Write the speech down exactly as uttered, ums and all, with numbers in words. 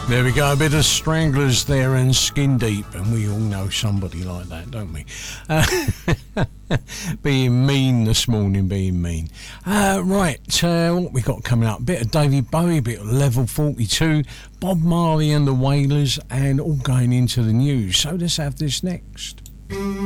There we go, a bit of Stranglers there and Skin Deep, and we all know somebody like that, don't we? Uh, being mean this morning, being mean. Uh, right, uh, what we got coming up? A bit of David Bowie, a bit of Level forty-two, Bob Marley and the Wailers, and all going into the news. So let's have this next.